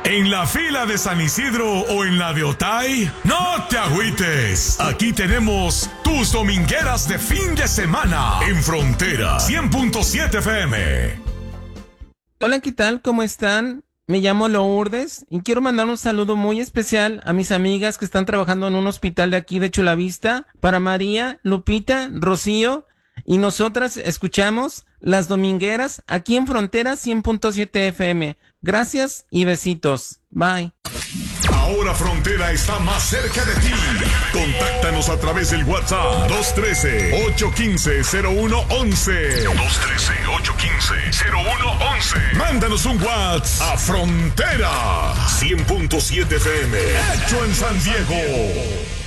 ¿En la fila de San Isidro o en la de Otay? ¡No te agüites! Aquí tenemos tus domingueras de fin de semana en Frontera 100.7 FM. Hola, ¿qué tal? ¿Cómo están? Me llamo Lourdes y quiero mandar un saludo muy especial a mis amigas que están trabajando en un hospital de aquí de Chulavista, para María, Lupita, Rocío, y nosotras escuchamos Las Domingueras aquí en Frontera 100.7 FM. Gracias y besitos. Bye. Ahora Frontera está más cerca de ti. Contáctanos a través del WhatsApp 213-815-0111. 213-815-0111. Mándanos un WhatsApp a Frontera 100.7 FM. Hecho en San Diego.